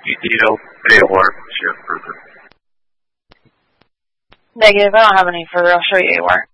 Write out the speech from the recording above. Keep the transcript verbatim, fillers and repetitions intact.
You need a video water ship for the... Negative, I don't have any further. I'll show you where.